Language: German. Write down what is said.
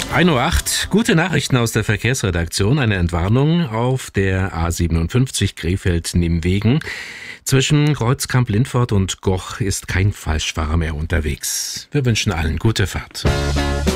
1:08 Uhr, gute Nachrichten aus der Verkehrsredaktion. Eine Entwarnung auf der A57 Krefeld-Nimwegen. Zwischen Kreuzkamp-Lindfort und Goch ist kein Falschfahrer mehr unterwegs. Wir wünschen allen gute Fahrt.